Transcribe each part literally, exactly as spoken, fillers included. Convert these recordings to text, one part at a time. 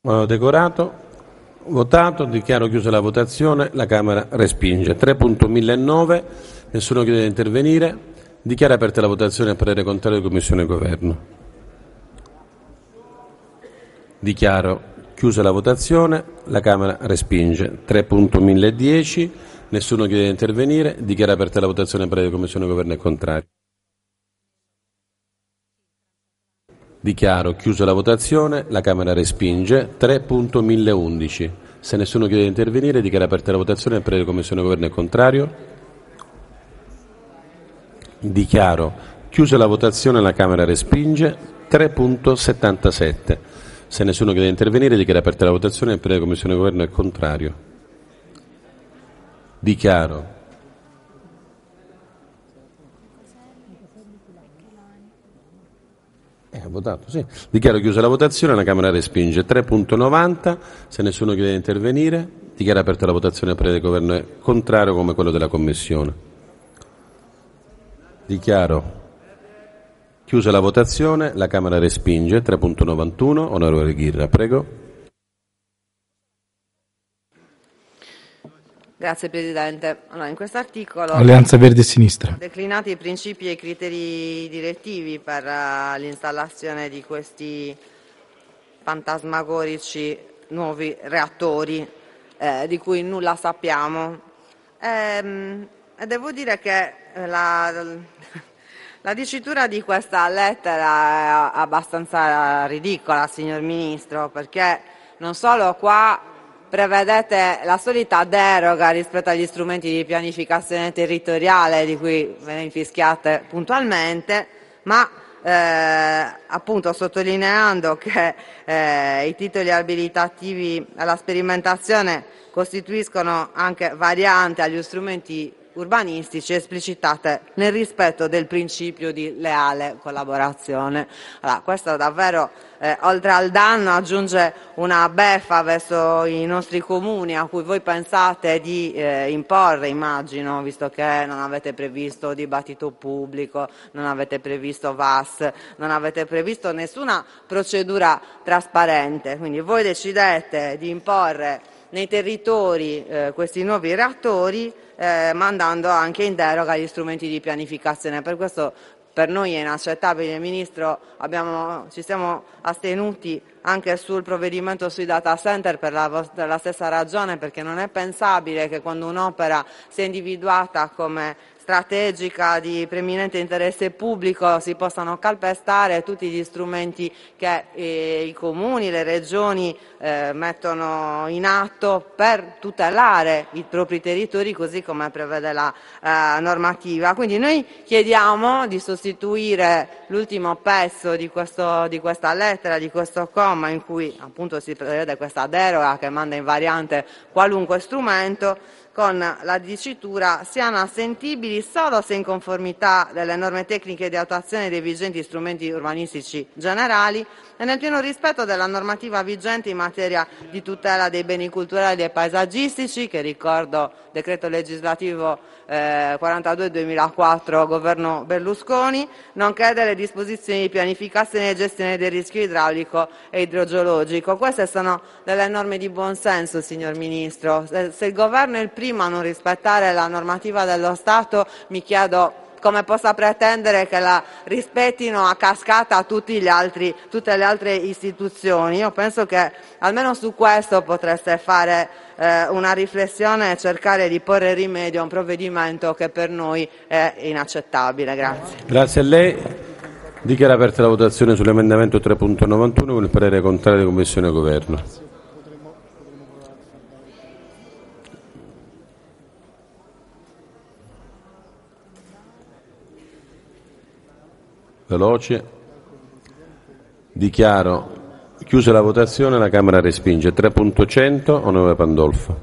Decorato. Votato. Dichiaro chiusa la votazione. La Camera respinge. tre punto millenove. Nessuno chiede di intervenire. Dichiara aperta la votazione a parere contrario di Commissione e Governo. Dichiaro chiusa la votazione. La Camera respinge. tre punto milledieci. Nessuno chiede di intervenire. Dichiara aperta la votazione a parere di Commissione e Governo è contrario. Dichiaro chiusa la votazione, la Camera respinge. tre punto milleundici. Se nessuno chiede di intervenire, dichiara aperta la votazione, il parere di Commissione Governo è contrario. Dichiaro chiusa la votazione, la Camera respinge. tre punto settantasette. Se nessuno chiede di intervenire, dichiara aperta la votazione, il parere di Commissione Governo è contrario. Dichiaro Ha votato, sì. Dichiaro chiusa la votazione, la Camera respinge. tre punto novanta. Se nessuno chiede di intervenire, dichiara aperta la votazione, il parere del Governo è contrario come quello della Commissione. Dichiaro chiusa la votazione, la Camera respinge. tre punto novantuno. Onorevole Ghirra, prego. Grazie Presidente. Allora, in questo articolo Alleanza Verdi e Sinistra. declinati i principi e i criteri direttivi per uh, l'installazione di questi fantasmagorici nuovi reattori eh, di cui nulla sappiamo. Ehm, e devo dire che la, la dicitura di questa lettera è abbastanza ridicola, signor Ministro, perché non solo qua prevedete la solita deroga rispetto agli strumenti di pianificazione territoriale di cui ve ne infischiate puntualmente, ma eh, appunto sottolineando che eh, i titoli abilitativi alla sperimentazione costituiscono anche variante agli strumenti urbanistici esplicitate nel rispetto del principio di leale collaborazione. Allora, questo davvero, eh, oltre al danno, aggiunge una beffa verso i nostri comuni a cui voi pensate di eh, imporre, immagino, visto che non avete previsto dibattito pubblico, non avete previsto V A S, non avete previsto nessuna procedura trasparente. Quindi voi decidete di imporre nei territori eh, questi nuovi reattori, Eh, mandando anche in deroga gli strumenti di pianificazione. Per questo per noi è inaccettabile, Ministro. Abbiamo, ci siamo astenuti anche sul provvedimento sui data center per la, per la stessa ragione, perché non è pensabile che quando un'opera sia individuata come strategica di preminente interesse pubblico si possano calpestare tutti gli strumenti che eh, i comuni, le regioni eh, mettono in atto per tutelare i propri territori, così come prevede la eh, normativa. Quindi noi chiediamo di sostituire l'ultimo pezzo di, questo, di questa lettera, di questo comma, in cui appunto si prevede questa deroga che manda in variante qualunque strumento, con la dicitura siano assentibili solo se in conformità delle norme tecniche di attuazione dei vigenti strumenti urbanistici generali e nel pieno rispetto della normativa vigente in materia di tutela dei beni culturali e paesaggistici, che ricordo decreto legislativo eh, quarantadue duemilaquattro governo Berlusconi, nonché delle disposizioni di pianificazione e gestione del rischio idraulico e idrogeologico. Queste sono delle norme di buonsenso, signor Ministro. Se, se il governo è il primo a non rispettare la normativa dello Stato, mi chiedo come possa pretendere che la rispettino a cascata tutti gli altri, tutte le altre istituzioni. Io penso che almeno su questo potreste fare eh, una riflessione e cercare di porre rimedio a un provvedimento che per noi è inaccettabile. Grazie. Grazie a lei. Dichiara aperta la votazione sull'emendamento tre punto novantuno con il parere contrario di Commissione e Governo. Veloce. Dichiaro chiusa la votazione, la Camera respinge. tre punto cento. Onorevole Pandolfo.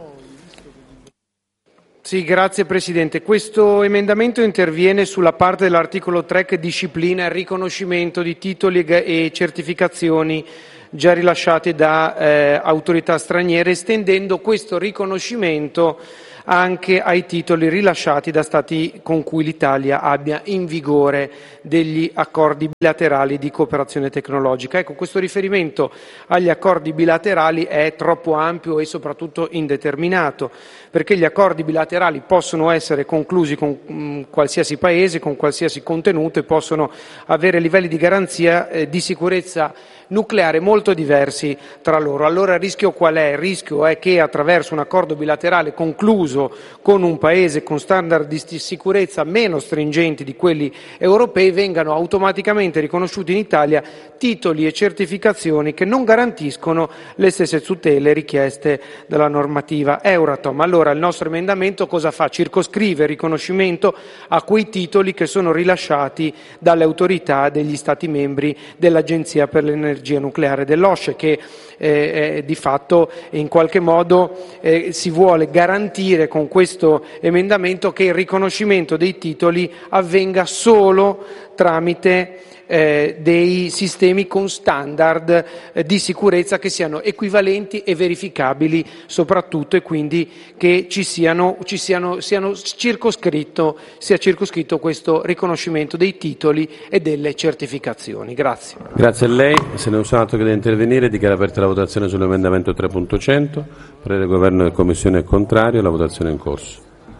Sì, grazie Presidente. Questo emendamento interviene sulla parte dell'articolo tre che disciplina il riconoscimento di titoli e certificazioni già rilasciate da eh, autorità straniere, estendendo questo riconoscimento anche ai titoli rilasciati da Stati con cui l'Italia abbia in vigore degli accordi bilaterali di cooperazione tecnologica. Ecco, questo riferimento agli accordi bilaterali è troppo ampio e soprattutto indeterminato, perché gli accordi bilaterali possono essere conclusi con mh, qualsiasi paese, con qualsiasi contenuto, e possono avere livelli di garanzia eh, di sicurezza nucleare molto diversi tra loro. Allora il rischio qual è? Il rischio è che attraverso un accordo bilaterale concluso con un paese con standard di sicurezza meno stringenti di quelli europei vengano automaticamente riconosciuti in Italia titoli e certificazioni che non garantiscono le stesse tutele richieste dalla normativa Euratom. Allora il nostro emendamento cosa fa? Circoscrive il riconoscimento a quei titoli che sono rilasciati dalle autorità degli Stati membri dell'Agenzia per l'Energia nucleare dell'O S C E, che eh, di fatto in qualche modo eh, si vuole garantire con questo emendamento che il riconoscimento dei titoli avvenga solo tramite eh, dei sistemi con standard eh, di sicurezza che siano equivalenti e verificabili soprattutto, e quindi che ci siano, ci siano, siano circoscritto, sia circoscritto questo riconoscimento dei titoli e delle certificazioni. Grazie. Grazie a lei. Se ne è un altro che deve intervenire, dichiara aperta la votazione sull'emendamento tre punto cento. Parere del Governo e Commissione è contrario. La votazione è in corso.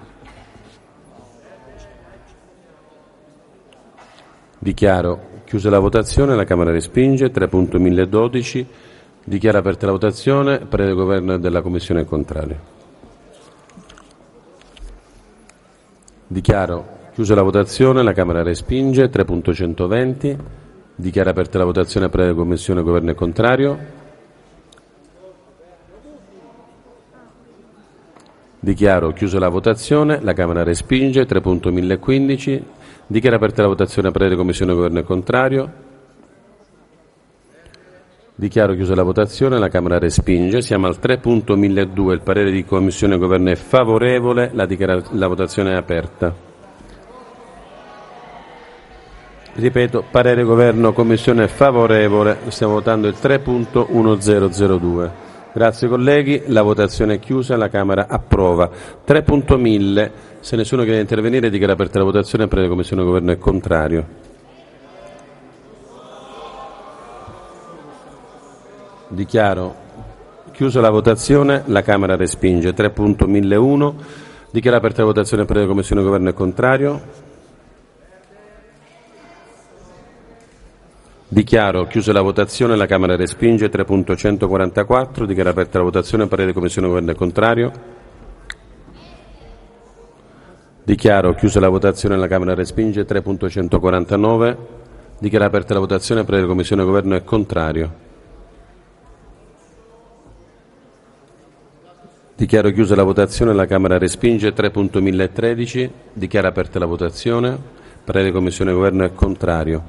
Dichiaro chiusa la votazione. La Camera respinge. tre punto milledodici. Dichiara aperta la votazione. Parere del Governo e della Commissione è contrario. Dichiaro chiusa la votazione. La Camera respinge. tre punto centoventi. Dichiara aperta la votazione. Parere della Commissione, Governo è contrario. Dichiaro chiusa la votazione. La Camera respinge. tre punto millequindici. Dichiara aperta la votazione. Parere della Commissione, Governo è contrario. Dichiaro chiusa la votazione. La Camera respinge. Siamo al tre punto milledue. Il parere di Commissione e Governo è favorevole. La, dichiara- la votazione è aperta. Ripeto, parere Governo, Commissione favorevole. Stiamo votando il tre punto millecenodue. Grazie colleghi, la votazione è chiusa, la Camera approva. tre punto mille, se nessuno chiede di intervenire, dichiara aperta la votazione, parere Commissione Governo è contrario. Dichiaro chiusa la votazione, la Camera respinge. tre punto milleuno, dichiara aperta la votazione, parere Commissione Governo è contrario. Dichiaro chiusa la votazione, la Camera respinge. tre punto centoquarantaquattro, dichiara aperta la votazione, parere Commissione Governo è contrario. Dichiaro chiusa la votazione, la Camera respinge. tre punto centoquarantanove, dichiara aperta la votazione, parere Commissione Governo è contrario. Dichiaro chiusa la votazione, la Camera respinge. tre punto milletredici, dichiara aperta la votazione, parere Commissione Governo è contrario.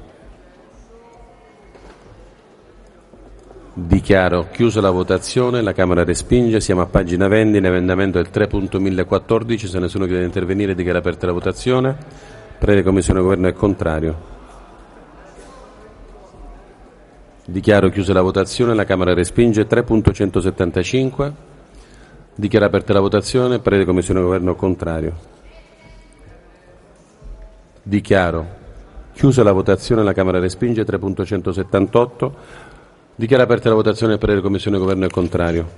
Dichiaro chiusa la votazione, la Camera respinge. Siamo a pagina venti, l'emendamento è il tre punto millequattordici. Se nessuno chiede di intervenire, dichiara aperta la votazione. Parere Commissione Governo è contrario. Dichiaro chiusa la votazione, la Camera respinge. tre punto centosettantacinque. Dichiara aperta la votazione. Parere Commissione Governo contrario. Dichiaro chiusa la votazione, la Camera respinge. tre punto centosettantotto. Dichiara aperta la votazione, parere Commissione Governo è contrario.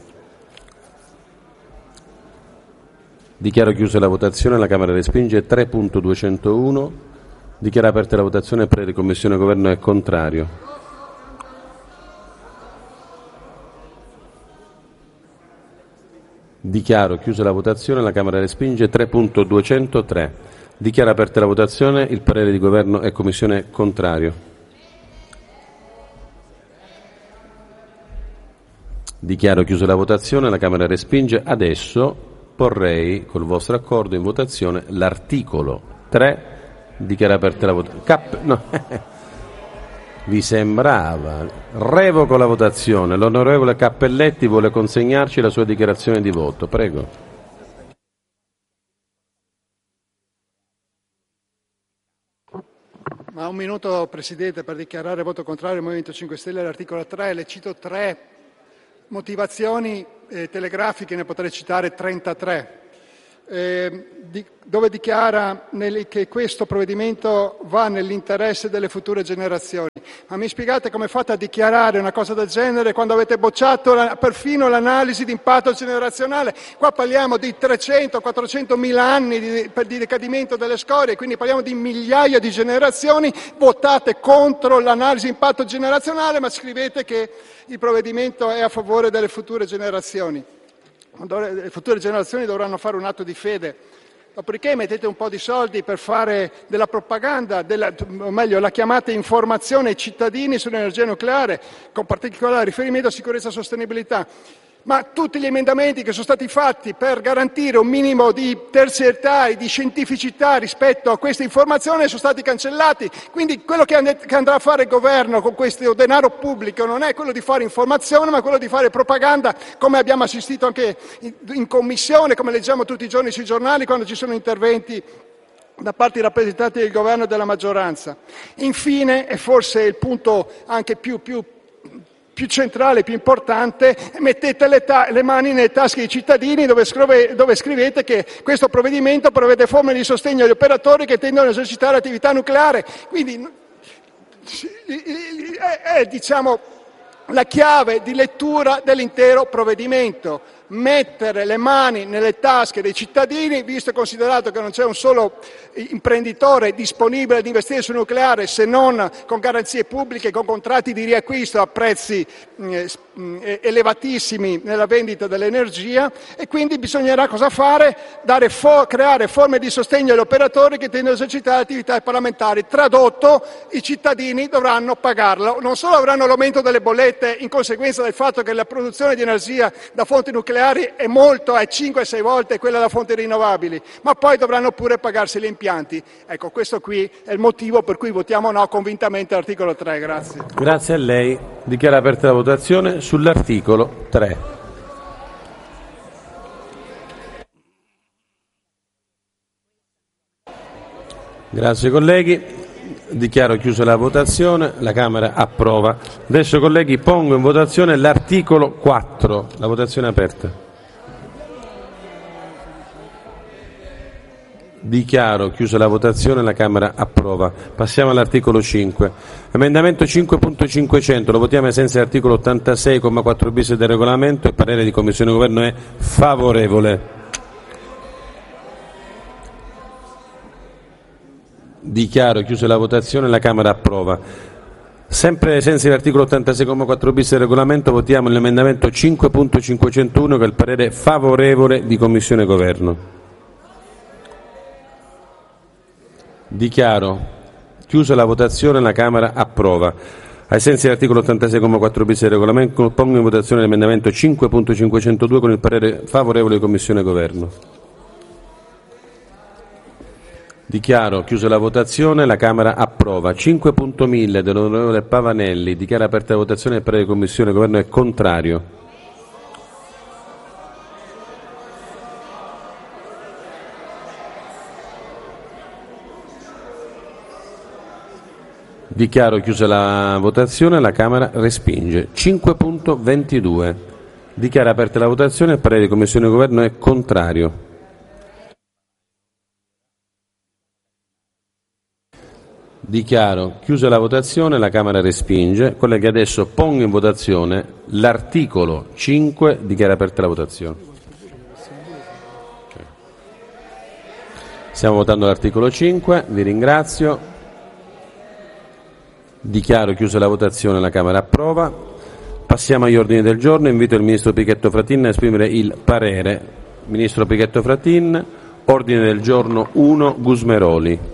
Dichiaro chiusa la votazione, la Camera respinge. tre punto duecentouno. Dichiara aperta la votazione, parere Commissione Governo è contrario. Dichiaro chiusa la votazione, la Camera respinge. tre punto duecentotre. Dichiara aperta la votazione, il parere di Governo e Commissione è contrario. Dichiaro chiusa la votazione, la Camera respinge. Adesso porrei, col vostro accordo, in votazione l'articolo tre. Dichiara aperta la votazione. Cap- no. Vi sembrava? Revoco la votazione. L'onorevole Cappelletti vuole consegnarci la sua dichiarazione di voto. Prego. Ma un minuto, Presidente, per dichiarare voto contrario al Movimento cinque Stelle all'articolo tre. Le cito tre motivazioni eh, telegrafiche, ne potrei citare trentatré. eh, di, dove dichiara nel, che questo provvedimento va nell'interesse delle future generazioni. Ma mi spiegate come fate a dichiarare una cosa del genere quando avete bocciato la, perfino l'analisi di impatto generazionale? Qua parliamo di trecento quattrocento mila anni di, di decadimento delle scorie, quindi parliamo di migliaia di generazioni. Votate contro l'analisi di impatto generazionale, ma scrivete che il provvedimento è a favore delle future generazioni. Le future generazioni dovranno fare un atto di fede. Dopodiché mettete un po' di soldi per fare della propaganda, della, o meglio la chiamate informazione ai cittadini sull'energia nucleare, con particolare riferimento a sicurezza e sostenibilità. Ma tutti gli emendamenti che sono stati fatti per garantire un minimo di terzietà e di scientificità rispetto a questa informazione sono stati cancellati. Quindi quello che andrà a fare il governo con questo denaro pubblico non è quello di fare informazione, ma quello di fare propaganda, come abbiamo assistito anche in commissione, come leggiamo tutti i giorni sui giornali quando ci sono interventi da parte dei rappresentanti del governo e della maggioranza. Infine, e forse il punto anche più, più più centrale, più importante, mettete le, ta- le mani nelle tasche dei cittadini dove, scrive- dove scrivete che questo provvedimento prevede forme di sostegno agli operatori che intendono esercitare attività nucleare. Quindi è, è diciamo, la chiave di lettura dell'intero provvedimento. Mettere le mani nelle tasche dei cittadini, visto e considerato che non c'è un solo imprenditore disponibile ad investire sul nucleare se non con garanzie pubbliche, con contratti di riacquisto a prezzi eh, elevatissimi nella vendita dell'energia, e quindi bisognerà cosa fare? Dare fo- creare forme di sostegno agli operatori che intendono esercitare attività parlamentari. Tradotto, i cittadini dovranno pagarlo. Non solo avranno l'aumento delle bollette in conseguenza del fatto che la produzione di energia da fonti nucleari è molto, è cinque sei volte quella da fonti rinnovabili, ma poi dovranno pure pagarsi gli impianti. Ecco, questo qui è il motivo per cui votiamo no convintamente all'articolo tre. Grazie. Grazie a lei. Dichiaro aperta la votazione sull'articolo tre. Grazie colleghi. Dichiaro chiusa la votazione, la Camera approva. Adesso colleghi pongo in votazione l'articolo quattro, la votazione è aperta. Dichiaro chiusa la votazione, la Camera approva. Passiamo all'articolo cinque. Emendamento cinque punto cinquecento, lo votiamo ai sensi dell'articolo ottantasei comma quattro bis del regolamento, il parere di Commissione e Governo è favorevole. Dichiaro chiusa la votazione, la Camera approva. Sempre ai sensi dell'articolo ottantasei comma quattro bis del regolamento votiamo l'emendamento cinque punto cinquecentouno che è il parere favorevole di Commissione e Governo. Dichiaro chiusa la votazione, la Camera approva. Ai sensi dell'articolo ottantasei comma quattro bis del regolamento pongo in votazione l'emendamento cinque punto cinquecentodue con il parere favorevole di Commissione e Governo. Dichiaro chiusa la votazione, la Camera approva. cinque punto mille dell'onorevole Pavanelli, dichiara aperta la votazione, il parere di Commissione, il Governo è contrario. Dichiaro chiusa la votazione, la Camera respinge. cinque punto ventidue, dichiara aperta la votazione, il parere di Commissione e Governo è contrario. Dichiaro chiusa la votazione, la Camera respinge. Colleghi, adesso pongo in votazione l'articolo cinque, dichiara aperta la votazione. Stiamo votando l'articolo cinque, vi ringrazio. Dichiaro chiusa la votazione, la Camera approva. Passiamo agli ordini del giorno, invito il Ministro Pichetto Fratin a esprimere il parere. Ministro Pichetto Fratin, ordine del giorno uno, Gusmeroli.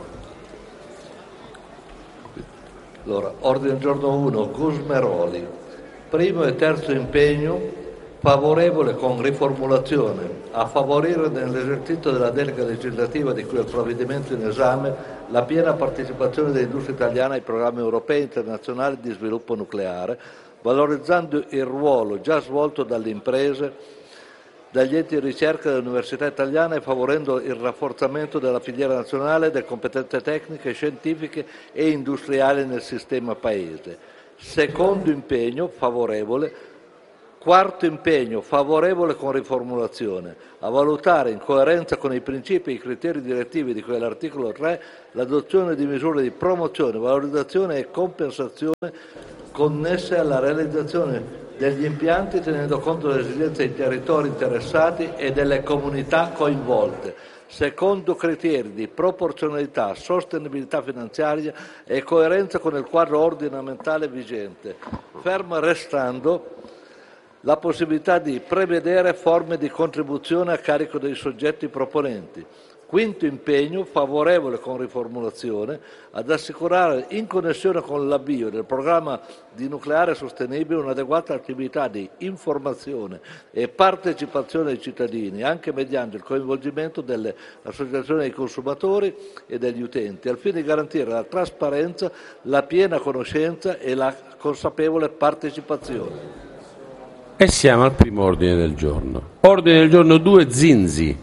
Allora, ordine del giorno uno, Gusmeroli. Primo e terzo impegno, favorevole con riformulazione, a favorire nell'esercizio della delega legislativa di cui è il provvedimento in esame la piena partecipazione dell'industria italiana ai programmi europei e internazionali di sviluppo nucleare, valorizzando il ruolo già svolto dalle imprese, dagli enti di ricerca delle università italiane e favorendo il rafforzamento della filiera nazionale delle competenze tecniche, scientifiche e industriali nel sistema Paese. Secondo impegno, favorevole, Quarto impegno, favorevole con riformulazione, a valutare in coerenza con i principi e i criteri direttivi di cui all'articolo tre l'adozione di misure di promozione, valorizzazione e compensazione connesse alla realizzazione degli impianti tenendo conto delle esigenze dei territori interessati e delle comunità coinvolte, secondo criteri di proporzionalità, sostenibilità finanziaria e coerenza con il quadro ordinamentale vigente, ferma restando la possibilità di prevedere forme di contribuzione a carico dei soggetti proponenti. Quinto impegno, favorevole con riformulazione, ad assicurare in connessione con l'avvio del programma di nucleare sostenibile un'adeguata attività di informazione e partecipazione ai cittadini, anche mediante il coinvolgimento delle associazioni dei consumatori e degli utenti, al fine di garantire la trasparenza, la piena conoscenza e la consapevole partecipazione. E siamo al primo ordine del giorno. Ordine del giorno due, Zinzi.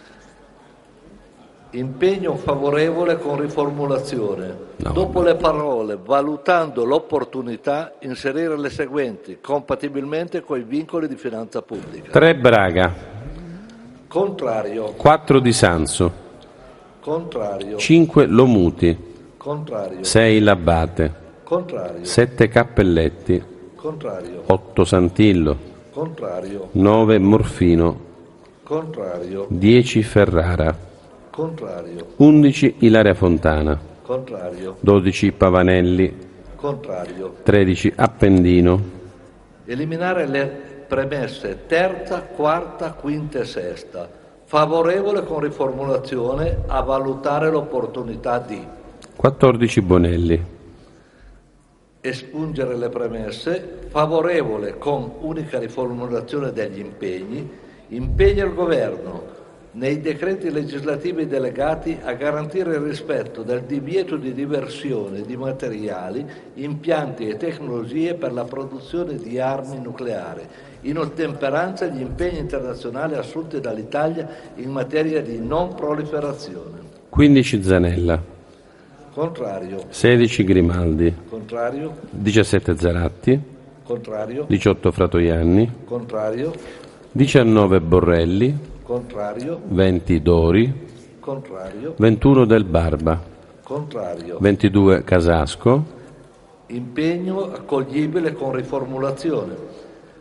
Impegno favorevole con riformulazione. No, Dopo vabbè. le parole valutando l'opportunità, inserire le seguenti, compatibilmente con i vincoli di finanza pubblica. tre Braga, Contrario, quattro Di Sanso, contrario, cinque Lomuti, contrario, sei Labate, contrario, sette Cappelletti, contrario, otto Santillo, contrario, nove Morfino, contrario, dieci Ferrara, contrario, undici Ilaria Fontana, contrario, dodici Pavanelli, contrario. tredici Appendino, Eliminare le premesse terza, quarta, quinta e sesta. Favorevole con riformulazione, a valutare l'opportunità di quattordici Bonelli, espungere le premesse. Favorevole con unica riformulazione degli impegni. Impegna il Governo nei decreti legislativi delegati a garantire il rispetto del divieto di diversione di materiali, impianti e tecnologie per la produzione di armi nucleari, in ottemperanza agli impegni internazionali assunti dall'Italia in materia di non proliferazione. quindici Zanella, Contrario. sedici Grimaldi, Contrario. diciassette Zaratti, Contrario. diciotto Fratoianni, Contrario. diciannove Borrelli, Contrario. venti Dori, Contrario. ventuno Del Barba, Contrario. ventidue Casasco, Impegno accoglibile con riformulazione.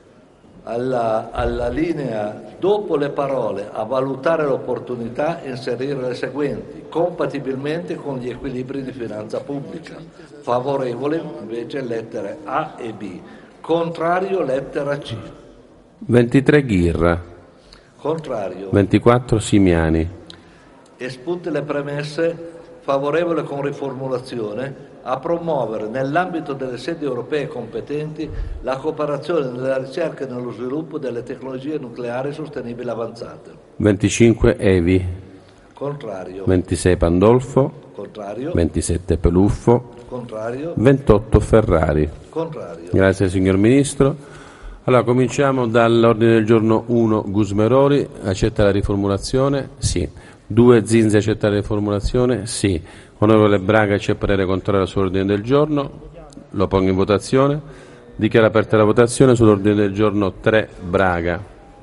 Alla, alla linea dopo le parole a valutare l'opportunità inserire le seguenti, compatibilmente con gli equilibri di finanza pubblica. Favorevole invece lettere A e B. Contrario lettera C. ventitré Ghirra, Contrario. ventiquattro Simiani, Espunte le premesse, favorevole con riformulazione, a promuovere nell'ambito delle sedi europee competenti la cooperazione nella ricerca e nello sviluppo delle tecnologie nucleari sostenibili avanzate. venticinque Evi, Contrario. ventisei Pandolfo, Contrario. ventisette Peluffo, Contrario. ventotto Ferrari. Contrario. Grazie signor Ministro. Allora cominciamo dall'ordine del giorno uno Gusmeroli, accetta la riformulazione? Sì. due Zinzi, accetta la riformulazione? Sì. Onorevole Braga, c'è parere contrario sull'ordine del giorno? Lo pongo in votazione. Dichiaro aperta la votazione sull'ordine del giorno tre Braga.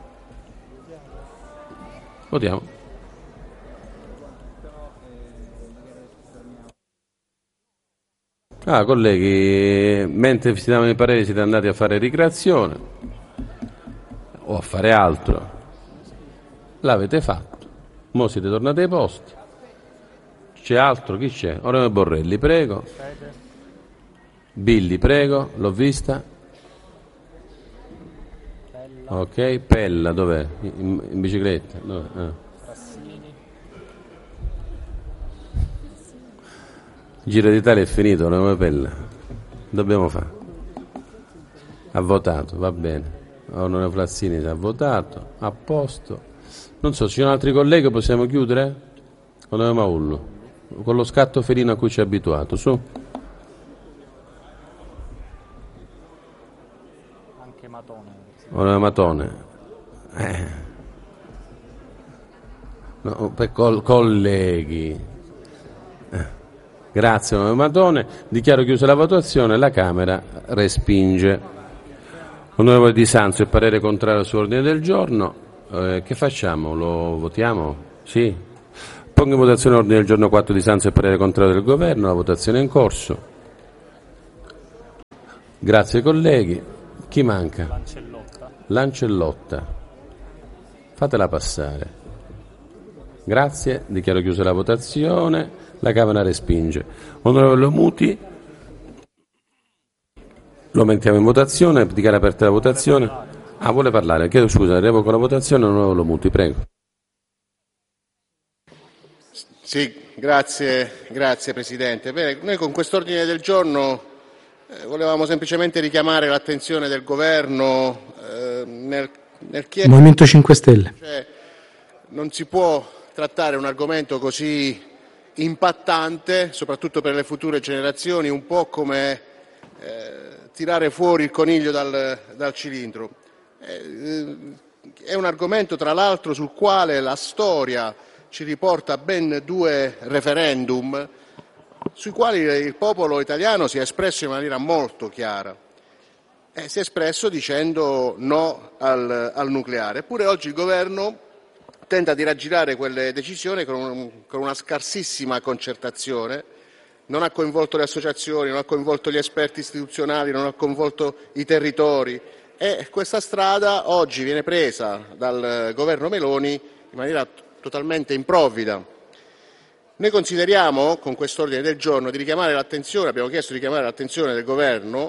Votiamo. Ah, colleghi, mentre si davano i pareri siete andati a fare ricreazione o a fare altro. L'avete fatto. Mo siete tornati ai posti. C'è altro? Chi c'è? Onorevole Borrelli, prego. Billi, prego. L'ho vista. Ok, Pella, dov'è? In, in bicicletta? Dov'è? Ah. Giro d'Italia è finito, onorevole Pella. Dobbiamo fare. Ha votato, va bene. Onorevole Flassini si ha votato, a posto. Non so, ci sono altri colleghi, possiamo chiudere? Onorevole Maullo, con lo scatto felino a cui ci ha abituato, su. Anche Matone. Onorevole Matone. Eh. No, per col- colleghi. Eh. Grazie onorevole Matone. Dichiaro chiusa la votazione, la Camera respinge. Onorevole Di Sanzo, il parere contrario sull'ordine del giorno. Eh, che facciamo? Lo votiamo? Sì? Pongo in votazione l'ordine del giorno quattro Di Sanzo, il parere contrario del Governo. La votazione è in corso. Grazie colleghi. Chi manca? Lancellotta. Lancellotta. Fatela passare. Grazie. Dichiaro chiusa la votazione. La Camera respinge. Onorevole Muti. Lo mettiamo in votazione, dichiara aperta la votazione. Ah, vuole parlare, chiedo scusa, revoco la votazione, non lo muti, prego. Sì, grazie, grazie Presidente. Bene, noi con quest'ordine del giorno eh, volevamo semplicemente richiamare l'attenzione del Governo eh, nel, nel chiedere... Movimento cinque Stelle. Cioè, non si può trattare un argomento così impattante, soprattutto per le future generazioni, un po' come... Eh, tirare fuori il coniglio dal, dal cilindro. Eh, è un argomento, tra l'altro, sul quale la storia ci riporta ben due referendum, sui quali il popolo italiano si è espresso in maniera molto chiara. Eh, si è espresso dicendo no al, al nucleare. Eppure oggi il Governo tenta di raggirare quelle decisioni con, un, con una scarsissima concertazione. Non ha coinvolto le associazioni, non ha coinvolto gli esperti istituzionali, non ha coinvolto i territori e questa strada oggi viene presa dal governo Meloni in maniera totalmente improvvida. Noi consideriamo, con quest'ordine del giorno, di richiamare l'attenzione, abbiamo chiesto di richiamare l'attenzione del governo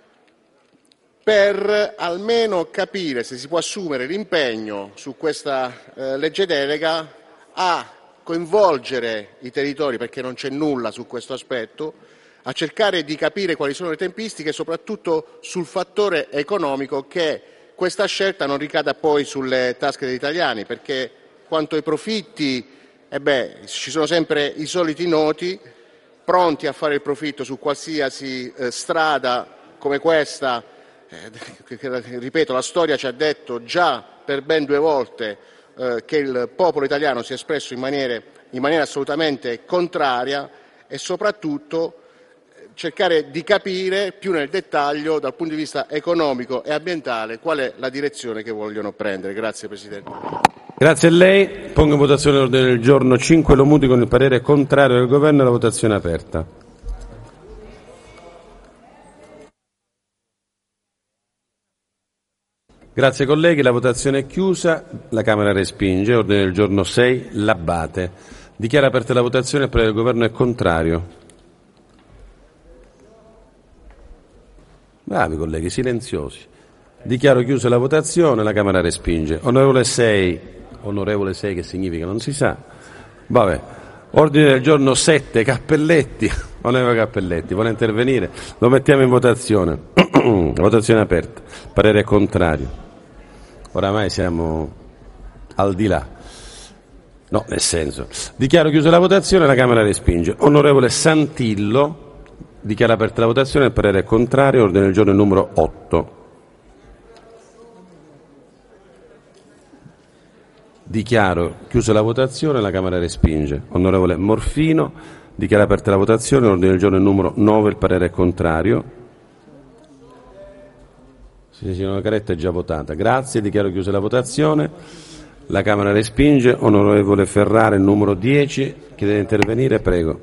per almeno capire se si può assumere l'impegno su questa eh, legge delega a coinvolgere i territori, perché non c'è nulla su questo aspetto, a cercare di capire quali sono le tempistiche e soprattutto sul fattore economico, che questa scelta non ricada poi sulle tasche degli italiani, perché quanto ai profitti, eh beh, ci sono sempre i soliti noti pronti a fare il profitto su qualsiasi eh, strada come questa. Eh, ripeto, la storia ci ha detto già per ben due volte che il popolo italiano si è espresso in, maniere, in maniera assolutamente contraria e soprattutto cercare di capire più nel dettaglio dal punto di vista economico e ambientale qual è la direzione che vogliono prendere. Grazie Presidente. Grazie a lei. Pongo in votazione l'ordine del giorno cinque Lo Muti con il parere contrario del Governo. La votazione è aperta. Grazie colleghi, la votazione è chiusa, la Camera respinge. Ordine del giorno sei L'Abbate. Dichiara aperta la votazione, il parere del Governo è contrario. Bravi colleghi, silenziosi. Dichiaro chiusa la votazione, la Camera respinge. Onorevole sei, onorevole sei che significa non si sa. Vabbè. Ordine del giorno sette Cappelletti. Onorevole Cappelletti, vuole intervenire? Lo mettiamo in votazione. La votazione è aperta, il parere è contrario. Oramai siamo al di là. No, nel senso. Dichiaro chiusa la votazione, la Camera respinge. Onorevole Santillo, dichiara aperta la votazione, il parere è contrario. Ordine del giorno numero otto. Dichiaro chiusa la votazione, la Camera respinge. Onorevole Morfino, dichiara aperta la votazione, ordine del giorno numero nove, il parere è contrario. Sì, signora Caretta è già votata. Grazie, dichiaro chiusa la votazione. La Camera respinge. Onorevole Ferrara, il numero dieci, chiede di intervenire, prego.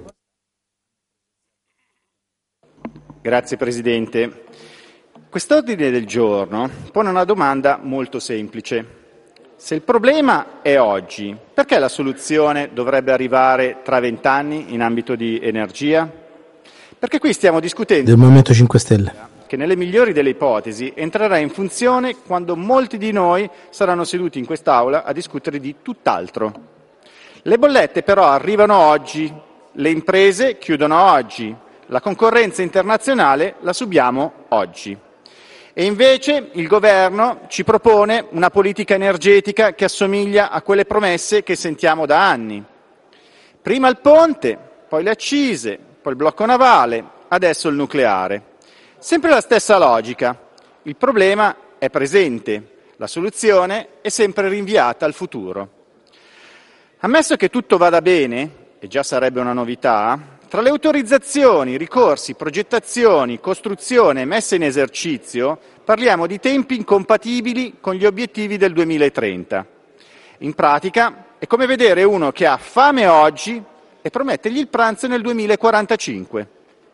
Grazie Presidente. Quest'ordine del giorno pone una domanda molto semplice. Se il problema è oggi, perché la soluzione dovrebbe arrivare tra vent'anni in ambito di energia? Perché qui stiamo discutendo del Movimento cinque Stelle, che nelle migliori delle ipotesi entrerà in funzione quando molti di noi saranno seduti in quest'Aula a discutere di tutt'altro. Le bollette però arrivano oggi, le imprese chiudono oggi, la concorrenza internazionale la subiamo oggi. E invece il Governo ci propone una politica energetica che assomiglia a quelle promesse che sentiamo da anni. Prima il ponte, poi le accise, poi il blocco navale, adesso il nucleare. Sempre la stessa logica. Il problema è presente, la soluzione è sempre rinviata al futuro. Ammesso che tutto vada bene, e già sarebbe una novità, tra le autorizzazioni, ricorsi, progettazioni, costruzione e messa in esercizio, parliamo di tempi incompatibili con gli obiettivi del duemilatrenta. In pratica è come vedere uno che ha fame oggi e promettergli il pranzo nel duemilaquarantacinque.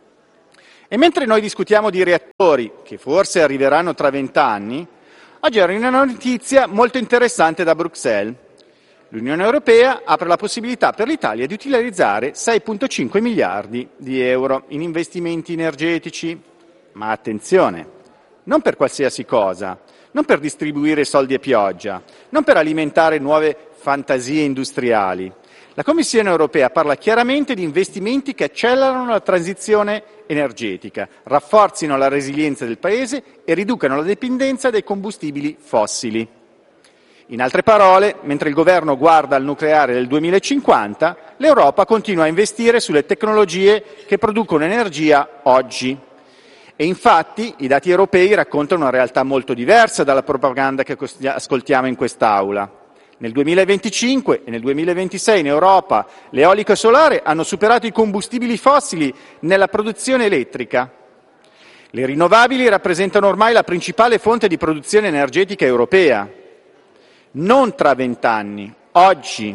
E mentre noi discutiamo di reattori che forse arriveranno tra vent'anni, oggi arriva una notizia molto interessante da Bruxelles. L'Unione Europea apre la possibilità per l'Italia di utilizzare sei virgola cinque miliardi di euro in investimenti energetici. Ma attenzione, non per qualsiasi cosa, non per distribuire soldi a pioggia, non per alimentare nuove fantasie industriali. La Commissione Europea parla chiaramente di investimenti che accelerano la transizione energetica, rafforzino la resilienza del Paese e riducano la dipendenza dai combustibili fossili. In altre parole, mentre il governo guarda al nucleare del duemilacinquanta, l'Europa continua a investire sulle tecnologie che producono energia oggi. E infatti i dati europei raccontano una realtà molto diversa dalla propaganda che ascoltiamo in quest'Aula. Nel duemilaventicinque e nel duemilaventisei in Europa l'eolico solare hanno superato i combustibili fossili nella produzione elettrica. Le rinnovabili rappresentano ormai la principale fonte di produzione energetica europea. Non tra vent'anni, oggi.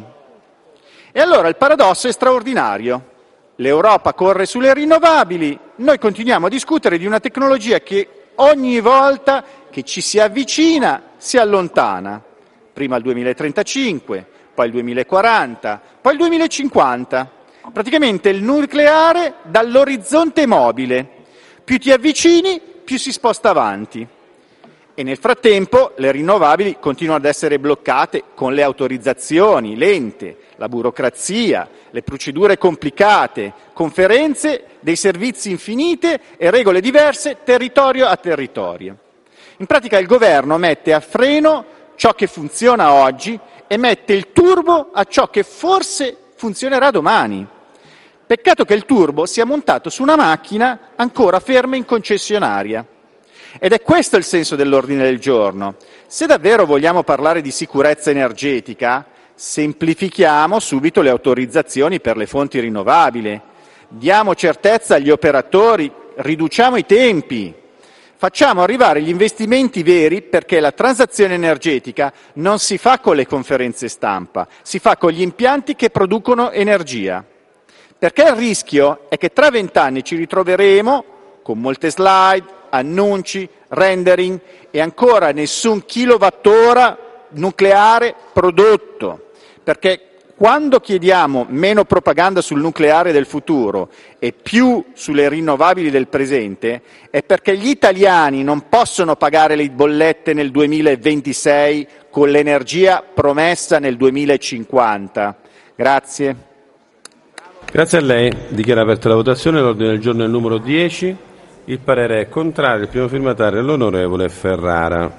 E allora il paradosso è straordinario. L'Europa corre sulle rinnovabili, noi continuiamo a discutere di una tecnologia che ogni volta che ci si avvicina si allontana. Prima il duemilatrentacinque, poi il duemilaquaranta, poi il duemilacinquanta. Praticamente il nucleare dall'orizzonte mobile. Più ti avvicini, più si sposta avanti. E nel frattempo le rinnovabili continuano ad essere bloccate con le autorizzazioni lente, la burocrazia, le procedure complicate, conferenze, dei servizi infinite e regole diverse territorio a territorio. In pratica il governo mette a freno ciò che funziona oggi e mette il turbo a ciò che forse funzionerà domani. Peccato che il turbo sia montato su una macchina ancora ferma in concessionaria. Ed è questo il senso dell'ordine del giorno. Se davvero vogliamo parlare di sicurezza energetica, semplifichiamo subito le autorizzazioni per le fonti rinnovabili, diamo certezza agli operatori, riduciamo i tempi, facciamo arrivare gli investimenti veri, perché la transazione energetica non si fa con le conferenze stampa, si fa con gli impianti che producono energia. Perché il rischio è che tra vent'anni ci ritroveremo con molte slide, annunci, rendering e ancora nessun kilowattora nucleare prodotto, perché quando chiediamo meno propaganda sul nucleare del futuro e più sulle rinnovabili del presente è perché gli italiani non possono pagare le bollette nel duemilaventisei con l'energia promessa nel duemilacinquanta. Grazie. Grazie a lei. Dichiaro aperta la votazione. L'ordine del giorno è il numero dieci. Il parere è contrario. Il primo firmatario è l'onorevole Ferrara.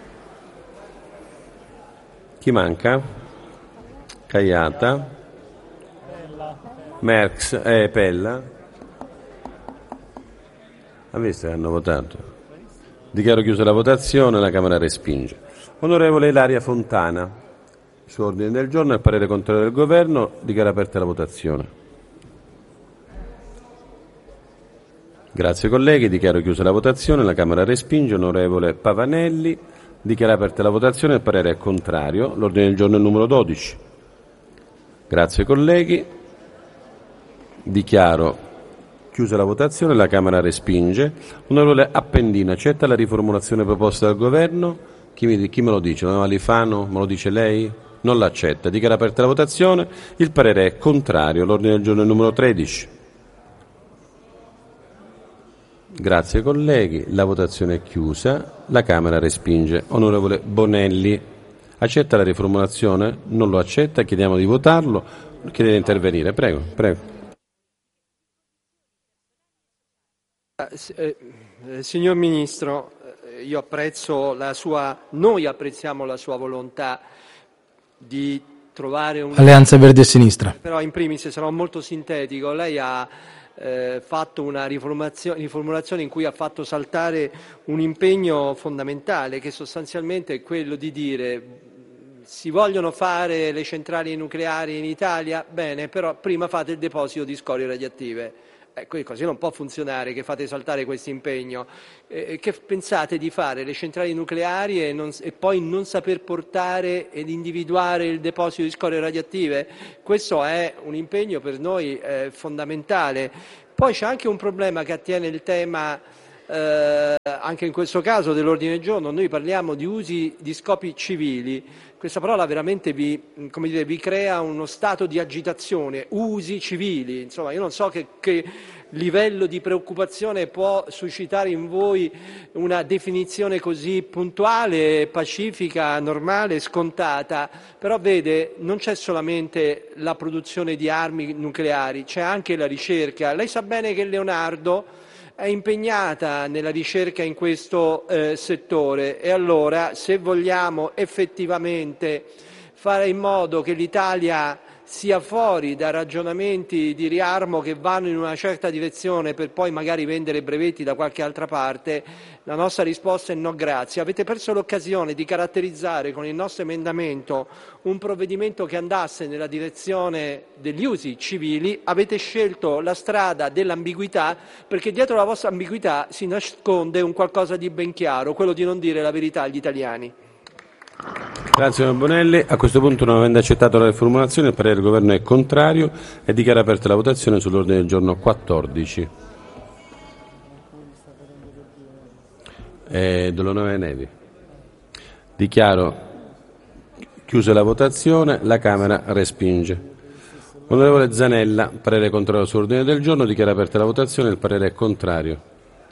Chi manca? Caiata, Merx e eh, Pella. Ha visto che hanno votato? Dichiaro chiusa la votazione, la Camera respinge. Onorevole Ilaria Fontana, su ordine del giorno il parere contrario del Governo, dichiaro aperta la votazione. Grazie colleghi, dichiaro chiusa la votazione, la Camera respinge. Onorevole Pavanelli, dichiaro aperta la votazione, il parere è contrario. L'ordine del giorno è il numero dodici. Grazie colleghi, dichiaro chiusa la votazione, la Camera respinge. Onorevole Appendino, accetta la riformulazione proposta dal Governo? Chi, mi, chi me lo dice? Onorevole Alifano, me lo dice lei? Non l'accetta. Dichiaro aperta la votazione, il parere è contrario. L'ordine del giorno è il numero tredici. Grazie colleghi, la votazione è chiusa, la Camera respinge. Onorevole Bonelli, accetta la riformulazione? Non lo accetta, chiediamo di votarlo. Chiede di intervenire, prego, prego. Eh, eh, signor Ministro, eh, io apprezzo la sua, noi apprezziamo la sua volontà di trovare un... Alleanza Verdi e Sinistra. Però in primis sarò molto sintetico, lei ha eh, fatto una riformulazione, riformulazione in cui ha fatto saltare un impegno fondamentale che sostanzialmente è quello di dire: si vogliono fare le centrali nucleari in Italia? Bene, però prima fate il deposito di scorie radioattive. Eh, così non può funzionare, che fate saltare questo impegno. Eh, che pensate di fare? Le centrali nucleari e, non, e poi non saper portare ed individuare il deposito di scorie radioattive? Questo è un impegno per noi eh, fondamentale. Poi c'è anche un problema che attiene il tema, eh, anche in questo caso, dell'ordine del giorno. Noi parliamo di usi di scopi civili. Questa parola veramente vi, come dire, vi crea uno stato di agitazione, usi civili, insomma io non so che, che livello di preoccupazione può suscitare in voi una definizione così puntuale, pacifica, normale, scontata, però vede, non c'è solamente la produzione di armi nucleari, c'è anche la ricerca. Lei sa bene che Leonardo è impegnata nella ricerca in questo eh, settore e allora se vogliamo effettivamente fare in modo che l'Italia sia fuori da ragionamenti di riarmo che vanno in una certa direzione per poi magari vendere brevetti da qualche altra parte, la nostra risposta è no grazie. Avete perso l'occasione di caratterizzare con il nostro emendamento un provvedimento che andasse nella direzione degli usi civili, avete scelto la strada dell'ambiguità perché dietro la vostra ambiguità si nasconde un qualcosa di ben chiaro, quello di non dire la verità agli italiani. Grazie onorevole Bonelli. A questo punto, non avendo accettato la riformulazione, il parere del Governo è contrario e dichiara aperta la votazione sull'ordine del giorno quattordici. Eh, dell'onorevole Nevi. Dichiaro chiusa la votazione, la Camera respinge. Onorevole Zanella, parere contrario sull'ordine del giorno, dichiara aperta la votazione, il parere è contrario.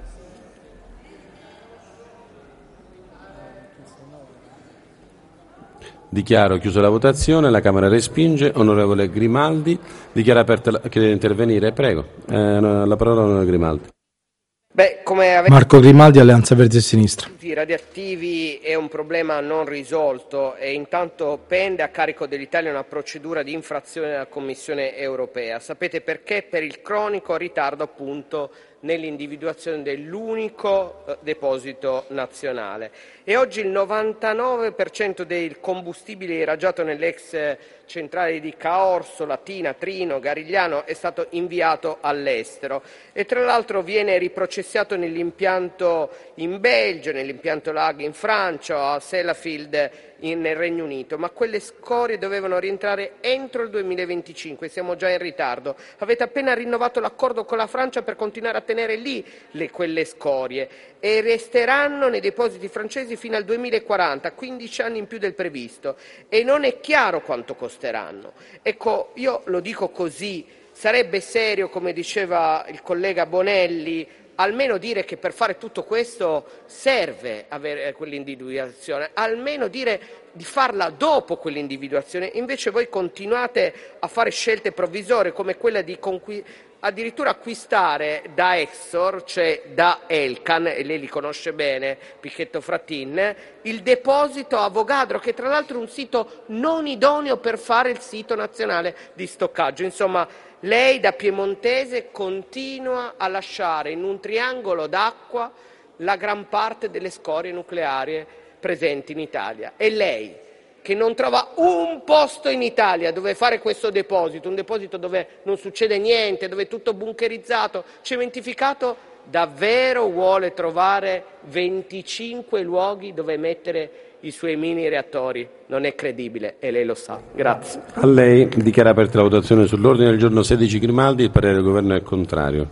Dichiaro chiusa la votazione, la Camera respinge. Onorevole Grimaldi, dichiara aperta la... chiede di intervenire, prego. Eh, la parola onorevole Grimaldi. Beh, come avete... Marco Grimaldi, Alleanza Verdi e Sinistra. I radioattivi è un problema non risolto e intanto pende a carico dell'Italia una procedura di infrazione della Commissione europea. Sapete perché? Per il cronico ritardo appunto nell'individuazione dell'unico eh, deposito nazionale. E oggi il novantanove per cento del combustibile irraggiato nell'ex eh, centrale di Caorso, Latina, Trino, Garigliano è stato inviato all'estero e tra l'altro viene riprocessato nell'impianto in Belgio, nell'impianto Lag in Francia, a Sellafield in, nel Regno Unito, ma quelle scorie dovevano rientrare entro il duemilaventicinque, siamo già in ritardo. Avete appena rinnovato l'accordo con la Francia per continuare a tenere lì le, quelle scorie e resteranno nei depositi francesi fino al duemilaquaranta, quindici anni in più del previsto e non è chiaro quanto costeranno. Ecco, io lo dico così, sarebbe serio, come diceva il collega Bonelli, almeno dire che per fare tutto questo serve avere quell'individuazione, almeno dire di farla dopo quell'individuazione, invece voi continuate a fare scelte provvisorie come quella di conqui- addirittura acquistare da Exor, cioè da Elkan, e lei li conosce bene, Picchetto Fratin, il deposito Avogadro, che tra l'altro è un sito non idoneo per fare il sito nazionale di stoccaggio. Insomma, lei da piemontese continua a lasciare in un triangolo d'acqua la gran parte delle scorie nucleari presenti in Italia. E lei, che non trova un posto in Italia dove fare questo deposito, un deposito dove non succede niente, dove è tutto bunkerizzato, cementificato, davvero vuole trovare venticinque luoghi dove mettere i suoi mini reattori? Non è credibile e lei lo sa. Grazie. A lei. Dichiara aperta la votazione sull'ordine del giorno sedici Grimaldi, il parere del Governo è contrario.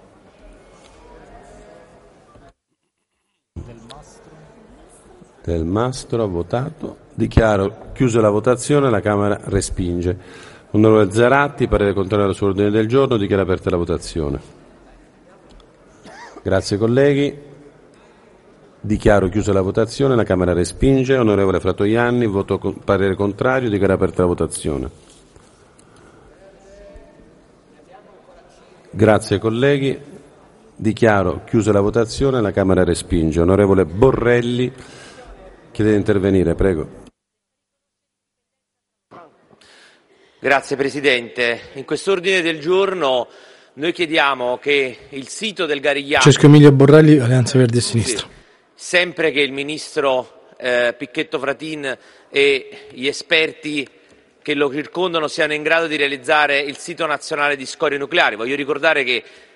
Del Mastro ha votato. Dichiaro chiusa la votazione, la Camera respinge. Onorevole Zaratti, parere contrario sull'ordine del giorno, dichiara aperta la votazione. Grazie colleghi. Dichiaro chiusa la votazione, la Camera respinge. Onorevole Fratoianni, voto con, parere contrario, dichiara aperta la votazione. Grazie colleghi. Dichiaro chiusa la votazione, la Camera respinge. Onorevole Borrelli, chiede di intervenire, prego. Grazie Presidente. In quest'ordine del giorno noi chiediamo che il sito del Garigliano... Francesco Emilio Borrelli, Alleanza Verdi e Sinistra. Sì. Sempre che il Ministro eh, Picchetto Fratin e gli esperti che lo circondano siano in grado di realizzare il sito nazionale di scorie nucleari. Voglio ricordare che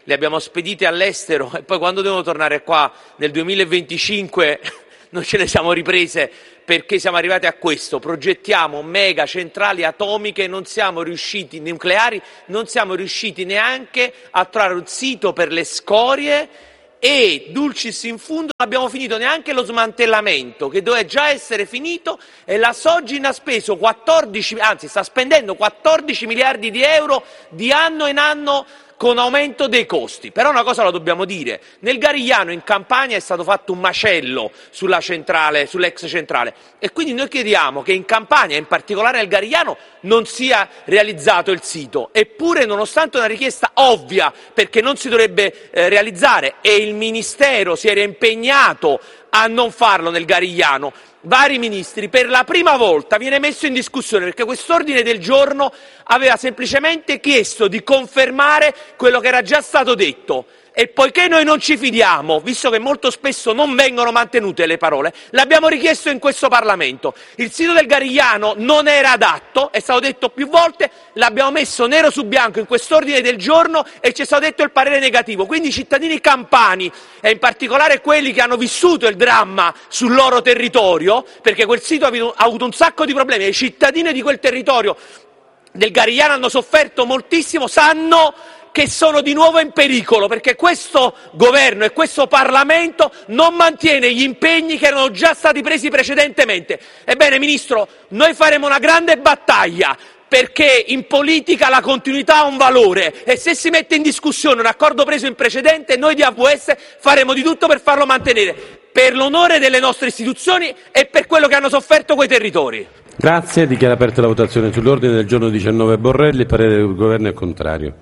le abbiamo spedite all'estero e poi quando devono tornare qua nel duemilaventicinque non ce ne siamo riprese perché siamo arrivati a questo, progettiamo mega centrali atomiche, non siamo riusciti, nucleari, non siamo riusciti neanche a trovare un sito per le scorie e, dulcis in fundo, non abbiamo finito neanche lo smantellamento, che doveva già essere finito, e la Sogin ha speso quattordici, anzi sta spendendo quattordici miliardi di euro di anno in anno con aumento dei costi. Però una cosa la dobbiamo dire, nel Garigliano in Campania è stato fatto un macello sulla centrale, sull'ex centrale, e quindi noi chiediamo che in Campania, in particolare nel Garigliano, non sia realizzato il sito. Eppure, nonostante una richiesta ovvia, perché non si dovrebbe eh, realizzare, e il Ministero si era impegnato a non farlo nel Garigliano, vari ministri, per la prima volta viene messo in discussione perché quest'ordine del giorno aveva semplicemente chiesto di confermare quello che era già stato detto. E poiché noi non ci fidiamo, visto che molto spesso non vengono mantenute le parole, l'abbiamo richiesto in questo Parlamento. Il sito del Garigliano non era adatto, è stato detto più volte, l'abbiamo messo nero su bianco in quest'ordine del giorno e ci è stato detto il parere negativo. Quindi i cittadini campani, e in particolare quelli che hanno vissuto il dramma sul loro territorio, perché quel sito ha avuto, ha avuto un sacco di problemi, e i cittadini di quel territorio del Garigliano hanno sofferto moltissimo, sanno che sono di nuovo in pericolo, perché questo governo e questo Parlamento non mantiene gli impegni che erano già stati presi precedentemente. Ebbene, Ministro, noi faremo una grande battaglia, perché in politica la continuità ha un valore e se si mette in discussione un accordo preso in precedente, noi di A V S faremo di tutto per farlo mantenere, per l'onore delle nostre istituzioni e per quello che hanno sofferto quei territori. Grazie, dichiaro aperta la votazione sull'ordine del giorno diciannove Borrelli, il parere del Governo è contrario.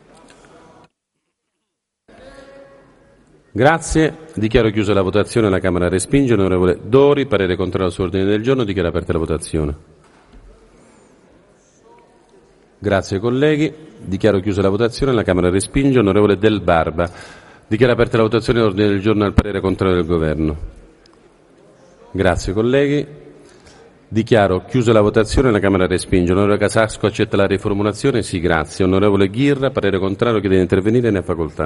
Grazie, dichiaro chiusa la votazione, la Camera respinge. Onorevole Dori, parere contrario sull'ordine del giorno, dichiaro aperta la votazione. Grazie colleghi, dichiaro chiusa la votazione, la Camera respinge. Onorevole Del Barba, dichiaro aperta la votazione dell'ordine del giorno al parere contrario del Governo. Grazie colleghi, dichiaro chiusa la votazione, la Camera respinge. Onorevole Casasco accetta la riformulazione? Sì, grazie. Onorevole Ghirra, parere contrario, chiede di intervenire, ne ha facoltà.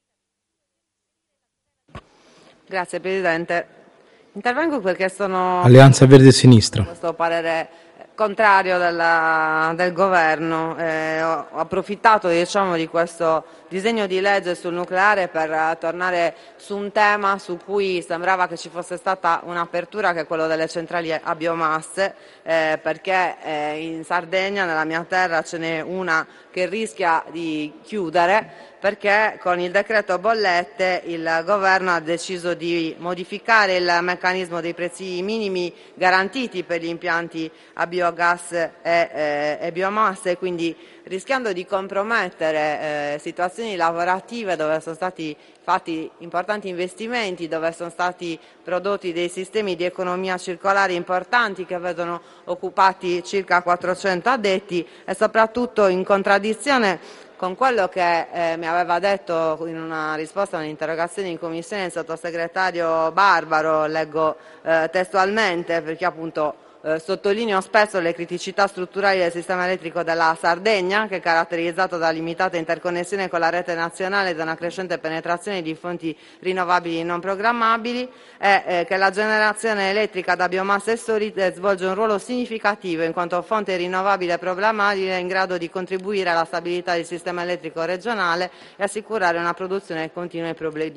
Grazie Presidente. Intervengo perché sono Alleanza Verdi e Sinistra. questo parere contrario della, del Governo. Eh, ho approfittato diciamo, di questo disegno di legge sul nucleare per uh, tornare su un tema su cui sembrava che ci fosse stata un'apertura, che è quello delle centrali a biomasse, eh, perché eh, in Sardegna, nella mia terra, ce n'è una che rischia di chiudere perché con il decreto bollette il Governo ha deciso di modificare il meccanismo dei prezzi minimi garantiti per gli impianti a biogas e, e, e biomasse, quindi rischiando di compromettere eh, situazioni lavorative dove sono stati fatti importanti investimenti, dove sono stati prodotti dei sistemi di economia circolare importanti che vedono occupati circa quattrocento addetti, e soprattutto in contraddizione con quello che eh, mi aveva detto in una risposta a un'interrogazione in Commissione il sottosegretario Barbaro, leggo eh, testualmente, perché appunto eh, sottolineo spesso le criticità strutturali del sistema elettrico della Sardegna, che è caratterizzato da limitata interconnessione con la rete nazionale e da una crescente penetrazione di fonti rinnovabili non programmabili, e eh, che la generazione elettrica da biomasse solide svolge un ruolo significativo in quanto fonte rinnovabile programmabile in grado di contribuire alla stabilità del sistema elettrico regionale e assicurare una produzione continua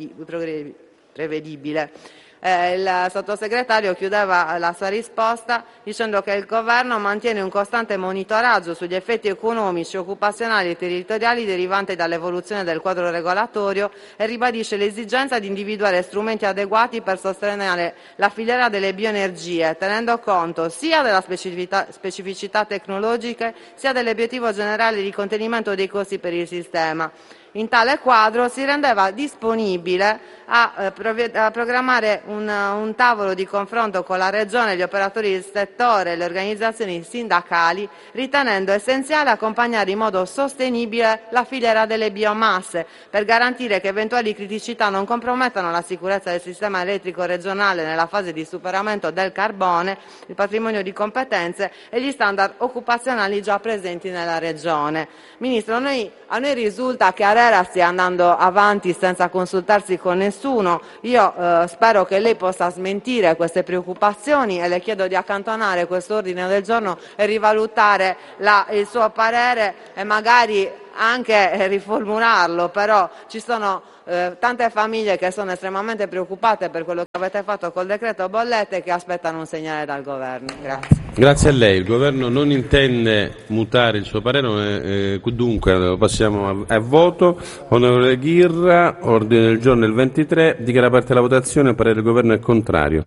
e prevedibile. Eh, il sottosegretario chiudeva la sua risposta dicendo che il Governo mantiene un costante monitoraggio sugli effetti economici, occupazionali e territoriali derivanti dall'evoluzione del quadro regolatorio e ribadisce l'esigenza di individuare strumenti adeguati per sostenere la filiera delle bioenergie, tenendo conto sia della specificità, specificità tecnologiche sia dell'obiettivo generale di contenimento dei costi per il sistema. In tale quadro si rendeva disponibile a, eh, a programmare un, un tavolo di confronto con la Regione, gli operatori del settore e le organizzazioni sindacali, ritenendo essenziale accompagnare in modo sostenibile la filiera delle biomasse per garantire che eventuali criticità non compromettano la sicurezza del sistema elettrico regionale nella fase di superamento del carbone, il patrimonio di competenze e gli standard occupazionali già presenti nella Regione. Ministro, noi, a noi risulta che a Matera stia andando avanti senza consultarsi con nessuno. Io eh, spero che lei possa smentire queste preoccupazioni e le chiedo di accantonare questo ordine del giorno e rivalutare la, il suo parere e magari anche riformularlo, però ci sono eh, tante famiglie che sono estremamente preoccupate per quello che avete fatto col decreto bollette e che aspettano un segnale dal governo. Grazie. Grazie a lei. Il governo non intende mutare il suo parere, eh, dunque passiamo a, a voto. Onorevole Ghirra, ordine del giorno il ventitré, dichiara aperta la votazione, il parere del governo è contrario.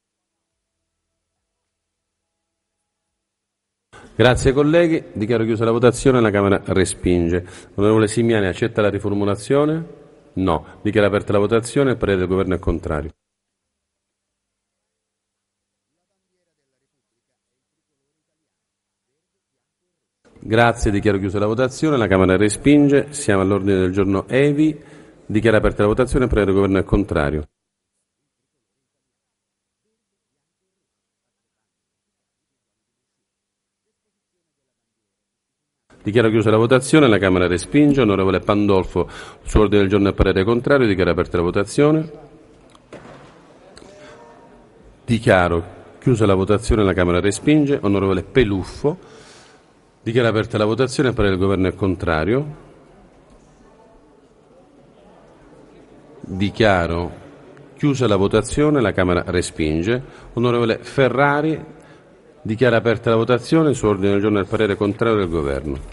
Grazie colleghi, dichiaro chiusa la votazione, la Camera respinge. Onorevole Simiani, accetta la riformulazione? No. Dichiara aperta la votazione, il parere del governo è contrario. Grazie, dichiaro chiusa la votazione, la Camera respinge. Siamo all'ordine del giorno Evi, dichiara aperta la votazione, il parere del governo è contrario. Dichiaro chiusa la votazione, la Camera respinge. Onorevole Pandolfo, su ordine del giorno e parere contrario, dichiara aperta la votazione. Dichiaro chiusa la votazione, la Camera respinge. Onorevole Peluffo, dichiara aperta la votazione, il parere del governo è contrario. Dichiaro chiusa la votazione, la Camera respinge. Onorevole Ferrari, dichiara aperta la votazione, su ordine del giorno il parere contrario del governo.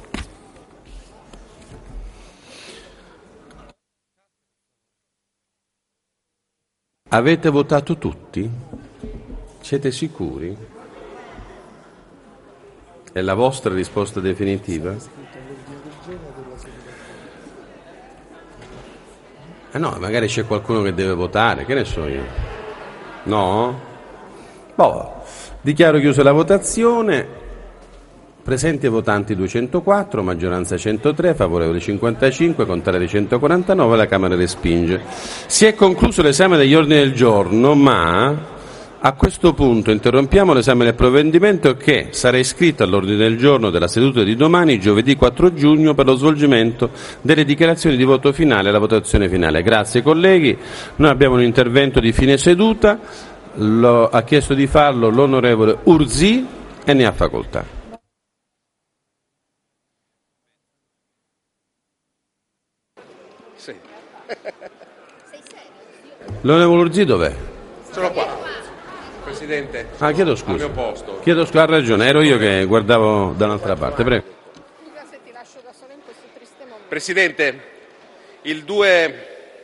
Avete votato tutti? Siete sicuri? È la vostra risposta definitiva? Eh no, magari c'è qualcuno che deve votare, che ne so io. No? Boh. Dichiaro chiusa la votazione. Presenti e votanti duecentoquattro, maggioranza centotré, favorevoli cinquantacinque, contrari centoquarantanove, la Camera respinge. Si è concluso l'esame degli ordini del giorno, ma a questo punto interrompiamo l'esame del provvedimento che sarà iscritto all'ordine del giorno della seduta di domani, giovedì quattro giugno, per lo svolgimento delle dichiarazioni di voto finale e la votazione finale. Grazie colleghi, noi abbiamo un intervento di fine seduta, lo, ha chiesto di farlo l'onorevole Urzì e ne ha facoltà. Sì. L'onorevole Urzì dov'è? Sono qua, Presidente. Ah, chiedo scusa. Al mio posto. Chiedo scusa, ha ragione, ero io che guardavo da un'altra parte. Prego. Presidente, il due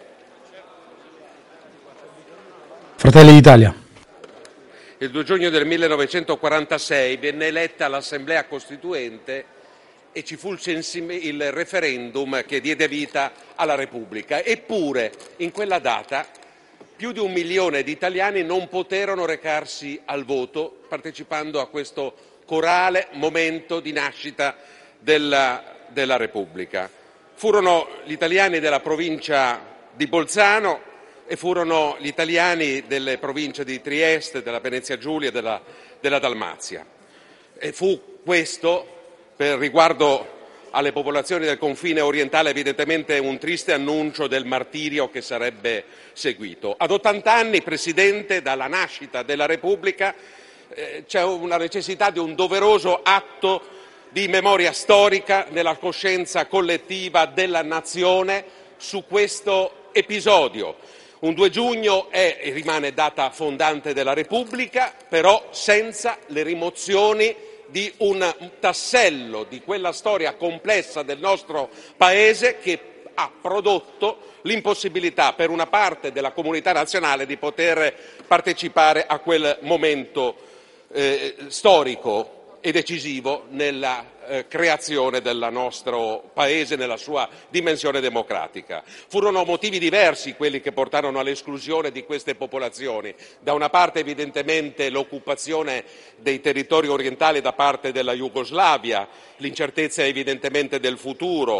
Fratelli d'Italia. Il due giugno del millenovecentoquarantasei venne eletta l'Assemblea Costituente e ci fu il referendum che diede vita alla Repubblica. Eppure, in quella data, più di un milione di italiani non poterono recarsi al voto partecipando a questo corale momento di nascita della, della Repubblica. Furono gli italiani della provincia di Bolzano e furono gli italiani delle province di Trieste, della Venezia Giulia e della, della Dalmazia. E fu questo, per riguardo alle popolazioni del confine orientale, evidentemente un triste annuncio del martirio che sarebbe seguito. Ad ottanta anni, Presidente, dalla nascita della Repubblica, eh, c'è una necessità di un doveroso atto di memoria storica nella coscienza collettiva della nazione su questo episodio. Un due giugno è e rimane data fondante della Repubblica, però senza le rimozioni di un tassello di quella storia complessa del nostro Paese che ha prodotto l'impossibilità per una parte della comunità nazionale di poter partecipare a quel momento eh, storico e decisivo nella eh, creazione del nostro Paese nella sua dimensione democratica. Furono motivi diversi quelli che portarono all'esclusione di queste popolazioni. Da una parte evidentemente l'occupazione dei territori orientali da parte della Jugoslavia, l'incertezza evidentemente del futuro,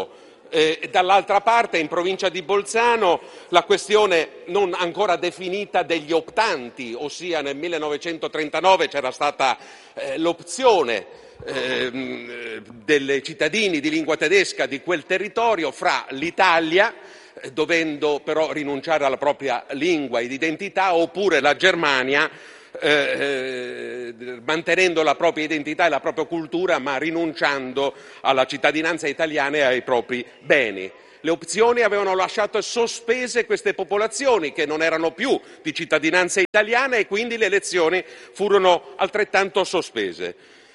Eh, dall'altra parte, in provincia di Bolzano, la questione non ancora definita degli optanti, ossia nel millenovecentotrentanove c'era stata eh, l'opzione eh, dei cittadini di lingua tedesca di quel territorio fra l'Italia, eh, dovendo però rinunciare alla propria lingua ed identità, oppure la Germania, Eh, eh, mantenendo la propria identità e la propria cultura, ma rinunciando alla cittadinanza italiana e ai propri beni. Le opzioni avevano lasciato sospese queste popolazioni che non erano più di cittadinanza italiana, e quindi le elezioni furono altrettanto sospese.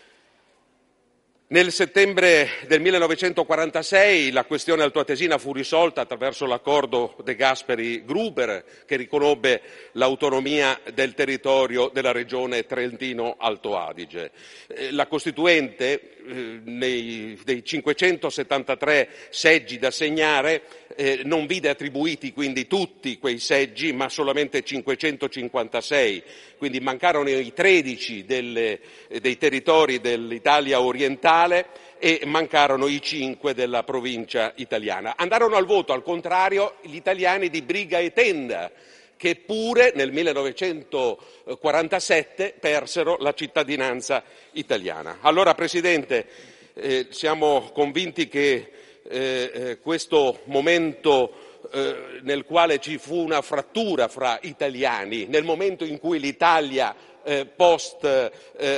Nel settembre del millenovecentoquarantasei la questione altoatesina fu risolta attraverso l'accordo De Gasperi-Gruber, che riconobbe l'autonomia del territorio della regione Trentino-Alto Adige. La Costituente, eh, nei, dei cinquecentosettantatré seggi da assegnare, eh, non vide attribuiti quindi tutti quei seggi, ma solamente cinquecentocinquantasei, quindi mancarono i tredici delle, dei territori dell'Italia orientale e mancarono i cinque della provincia italiana. Andarono al voto, al contrario, gli italiani di Briga e Tenda, che pure nel millenovecentoquarantasette persero la cittadinanza italiana. Allora, Presidente, eh, siamo convinti che eh, eh, questo momento eh, nel quale ci fu una frattura fra italiani, nel momento in cui l'Italia Eh, post eh,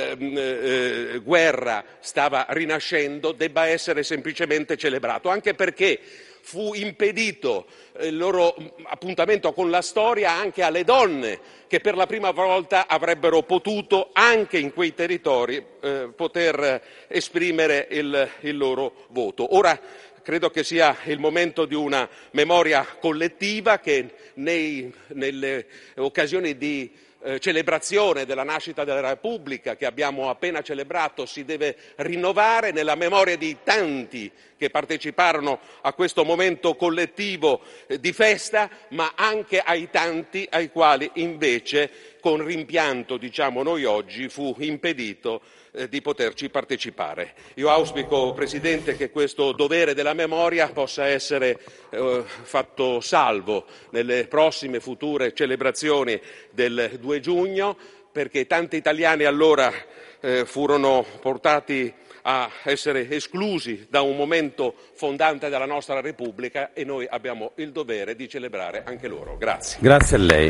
eh, guerra stava rinascendo, debba essere semplicemente celebrato, anche perché fu impedito il loro appuntamento con la storia anche alle donne, che per la prima volta avrebbero potuto anche in quei territori eh, poter esprimere il, il loro voto. Ora credo che sia il momento di una memoria collettiva che nei, nelle occasioni di celebrazione della nascita della Repubblica che abbiamo appena celebrato si deve rinnovare nella memoria di tanti che parteciparono a questo momento collettivo di festa, ma anche ai tanti ai quali invece con rimpianto, diciamo noi oggi, fu impedito eh, di poterci partecipare. Io auspico, Presidente, che questo dovere della memoria possa essere eh, fatto salvo nelle prossime future celebrazioni del due giugno, perché tanti italiani allora eh, furono portati a essere esclusi da un momento fondante della nostra Repubblica, e noi abbiamo il dovere di celebrare anche loro. Grazie. Grazie a lei.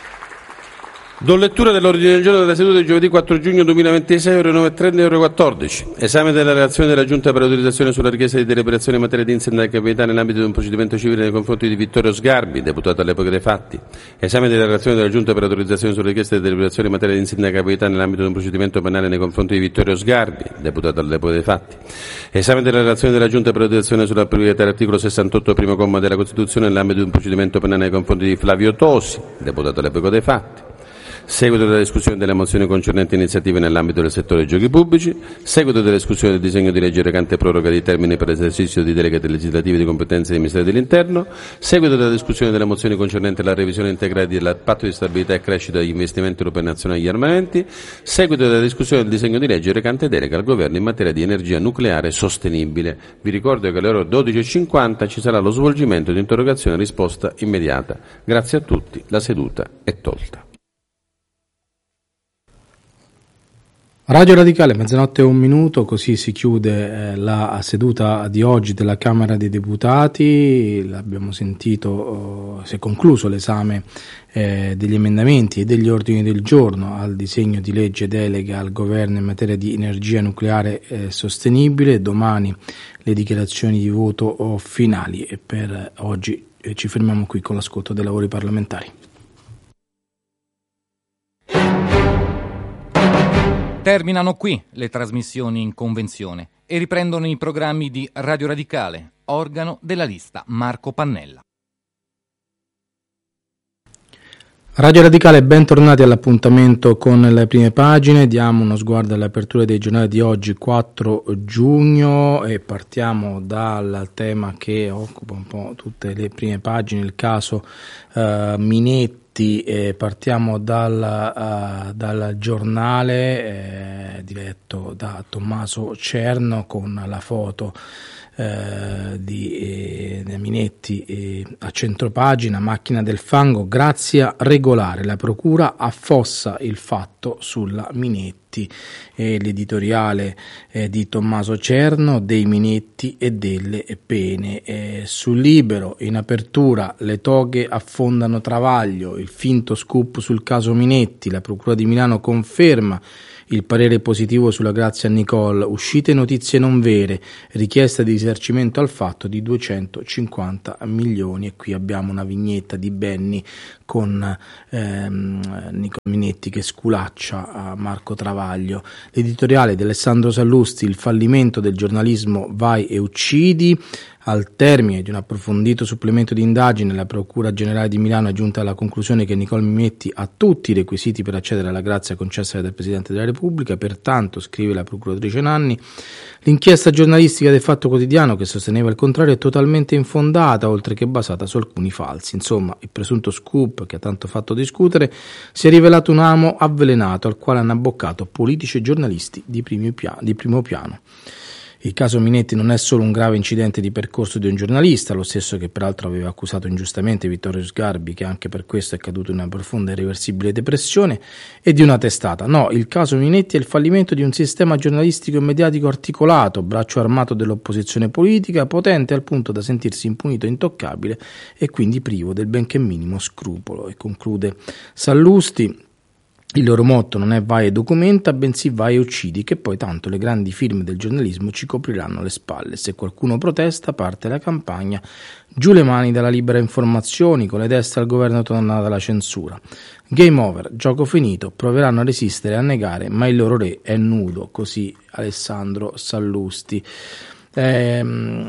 Do lettura dell'ordine del giorno della seduta di giovedì quattro giugno duemilaventisei, ore nove e trenta e ore quattordici. Esame della relazione della Giunta per l'autorizzazione sulla richiesta di deliberazione in materia di insindacabilità nell'ambito di un procedimento civile nei confronti di Vittorio Sgarbi, deputato all'epoca dei fatti. Esame della relazione della Giunta per l'autorizzazione sulla richiesta di deliberazione in materia di insindacabilità nell'ambito di un procedimento penale nei confronti di Vittorio Sgarbi, deputato all'epoca dei fatti. Esame della relazione della Giunta per l'autorizzazione sulla priorità dell'articolo sessantotto primo comma della Costituzione nell'ambito di un procedimento penale nei confronti di Flavio Tosi, deputato all'epoca dei fatti. Seguito della discussione delle mozioni concernenti iniziative nell'ambito del settore dei giochi pubblici, seguito della discussione del disegno di legge recante proroga di termini per l'esercizio di deleghe legislative di competenze del Ministero dell'Interno, seguito della discussione delle mozioni concernenti la revisione integrale del patto di stabilità e crescita degli investimenti europei nazionali agli armamenti, seguito della discussione del disegno di legge recante delega al Governo in materia di energia nucleare sostenibile. Vi ricordo che alle ore dodici e cinquanta ci sarà lo svolgimento di interrogazione e risposta immediata. Grazie a tutti, la seduta è tolta. Radio Radicale, mezzanotte e un minuto, così si chiude eh, la seduta di oggi della Camera dei Deputati. L'abbiamo sentito, oh, si è concluso l'esame eh, degli emendamenti e degli ordini del giorno al disegno di legge delega al Governo in materia di energia nucleare eh, sostenibile. Domani le dichiarazioni di voto oh, finali, e per oggi eh, ci fermiamo qui con l'ascolto dei lavori parlamentari. Terminano qui le trasmissioni in convenzione e riprendono i programmi di Radio Radicale, organo della lista Marco Pannella. Radio Radicale, bentornati all'appuntamento con le prime pagine. Diamo uno sguardo alle aperture dei giornali di oggi, quattro giugno, e partiamo dal tema che occupa un po' tutte le prime pagine, il caso uh, Minetti. E partiamo dal, uh, dal giornale eh, diretto da Tommaso Cerno con la foto eh, di eh, Minetti eh, a centropagina, macchina del fango, grazia regolare, la procura affossa il fatto sulla Minetti, e l'editoriale eh, di Tommaso Cerno, dei Minetti e delle pene. Eh, sul Libero, in apertura, le toghe affondano Travaglio, il finto scoop sul caso Minetti, la procura di Milano conferma il parere positivo sulla grazia a Nicole, uscite notizie non vere, richiesta di risarcimento al fatto di duecentocinquanta milioni, e qui abbiamo una vignetta di Benni con ehm, Nicole Minetti che sculaccia a Marco Travaglio. L'editoriale di Alessandro Sallusti, il fallimento del giornalismo, vai e uccidi. Al termine di un approfondito supplemento di indagine, la Procura Generale di Milano è giunta alla conclusione che Nicole Minetti ha tutti i requisiti per accedere alla grazia concessa dal Presidente della Repubblica. Pertanto, scrive la Procuratrice Nanni, l'inchiesta giornalistica del Fatto Quotidiano, che sosteneva il contrario, è totalmente infondata, oltre che basata su alcuni falsi. Insomma, il presunto scoop che ha tanto fatto discutere si è rivelato un amo avvelenato al quale hanno abboccato politici e giornalisti di primo piano. Di primo piano. Il caso Minetti non è solo un grave incidente di percorso di un giornalista, lo stesso che peraltro aveva accusato ingiustamente Vittorio Sgarbi, che anche per questo è caduto in una profonda e irreversibile depressione, e di una testata. No, il caso Minetti è il fallimento di un sistema giornalistico e mediatico articolato, braccio armato dell'opposizione politica, potente al punto da sentirsi impunito e intoccabile e quindi privo del benché minimo scrupolo. E conclude Sallusti: il loro motto non è vai e documenta, bensì vai e uccidi, che poi tanto le grandi firme del giornalismo ci copriranno le spalle. Se qualcuno protesta, parte la campagna, giù le mani dalla libera informazione, con le destre al governo tornata la censura. Game over, gioco finito, proveranno a resistere e a negare, ma il loro re è nudo, così Alessandro Sallusti. Eh,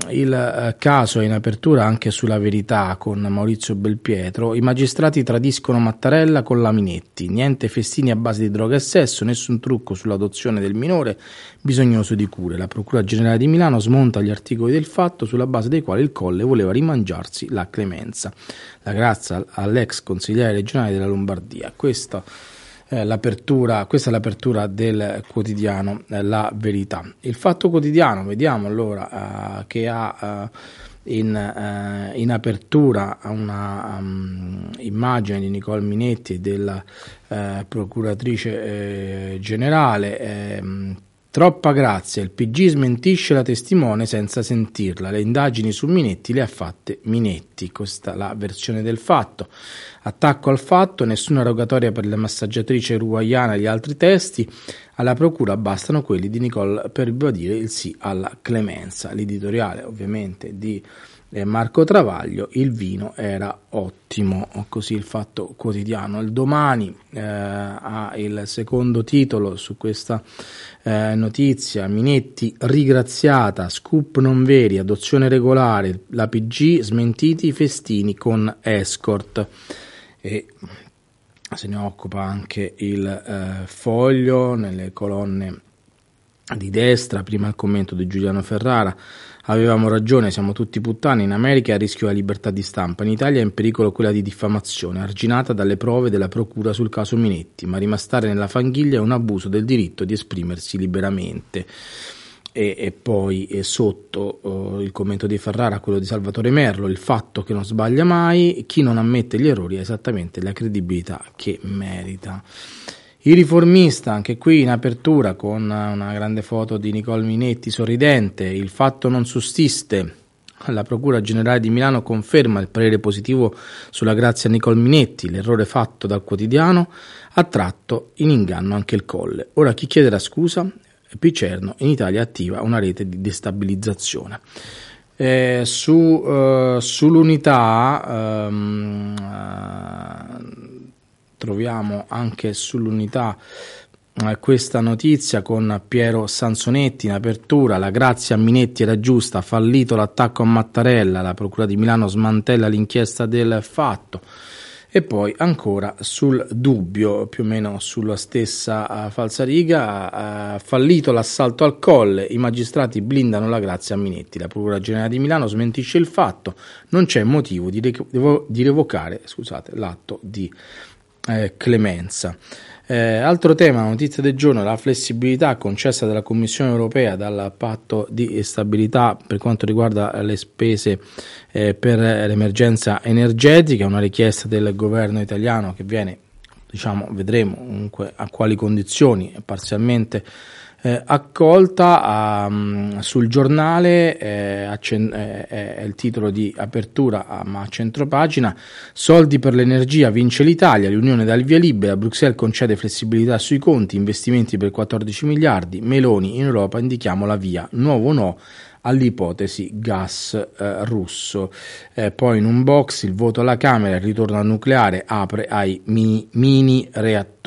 il caso è in apertura anche sulla Verità con Maurizio Belpietro. I magistrati tradiscono Mattarella con la Minetti, niente festini a base di droga e sesso, nessun trucco sull'adozione del minore bisognoso di cure. La Procura Generale di Milano smonta gli articoli del Fatto sulla base dei quali il Colle voleva rimangiarsi la clemenza. La grazia all'ex consigliere regionale della Lombardia. Questa Eh, l'apertura, questa è l'apertura del quotidiano eh, La Verità. Il Fatto Quotidiano, vediamo allora, eh, che ha eh, in, eh, in apertura una um, immagine di Nicole Minetti e della eh, procuratrice eh, generale. Eh, Troppa grazia, il P G smentisce la testimone senza sentirla, le indagini su Minetti le ha fatte Minetti, questa è la versione del Fatto. Attacco al Fatto, nessuna rogatoria per la massaggiatrice uruguaiana e gli altri testi, alla procura bastano quelli di Nicole per ribadire il sì alla clemenza. L'editoriale ovviamente di Marco Travaglio, il vino era ottimo, così il Fatto Quotidiano. Il Domani eh, ha il secondo titolo su questa eh, notizia: Minetti rigraziata, scoop non veri, adozione regolare, la P G smentiti i festini con escort. E se ne occupa anche il eh, Foglio nelle colonne di destra. Prima il commento di Giuliano Ferrara: avevamo ragione, siamo tutti puttani, in America è a rischio la libertà di stampa, in Italia è in pericolo quella di diffamazione, arginata dalle prove della procura sul caso Minetti, ma rimastare nella fanghiglia è un abuso del diritto di esprimersi liberamente. E, e poi e sotto uh, il commento di Ferrara, quello di Salvatore Merlo: il Fatto che non sbaglia mai, chi non ammette gli errori ha esattamente la credibilità che merita. Il Riformista, anche qui in apertura con una grande foto di Nicole Minetti sorridente: il fatto non sussiste, la Procura Generale di Milano conferma il parere positivo sulla grazia a Nicole Minetti, l'errore fatto dal quotidiano ha tratto in inganno anche il Colle, ora chi chiederà scusa? Picerno, in Italia attiva una rete di destabilizzazione. Eh, su, uh, sull'Unità um, uh, troviamo anche sull'Unità eh, questa notizia con Piero Sansonetti in apertura: la grazia a Minetti era giusta, fallito l'attacco a Mattarella, la Procura di Milano smantella l'inchiesta del Fatto. E poi ancora sul Dubbio, più o meno sulla stessa uh, falsariga: uh, fallito l'assalto al Colle, i magistrati blindano la grazia a Minetti, la Procura Generale di Milano smentisce il fatto, non c'è motivo di, re- di revocare scusate, l'atto di eh, clemenza. Eh, altro tema, notizia del giorno, la flessibilità concessa dalla Commissione europea dal patto di stabilità per quanto riguarda le spese eh, per l'emergenza energetica, una richiesta del governo italiano che viene, diciamo, vedremo comunque a quali condizioni, parzialmente eh, accolta. Um, sul giornale eh, accen- eh, è il titolo di apertura, a, ma a centropagina: soldi per l'energia, vince l'Italia, l'Unione dà il via libera, Bruxelles concede flessibilità sui conti, investimenti per quattordici miliardi, Meloni in Europa indichiamo la via, nuovo no all'ipotesi gas eh, russo. Eh, poi in un box il voto alla Camera, il ritorno al nucleare apre ai mini, mini reattori.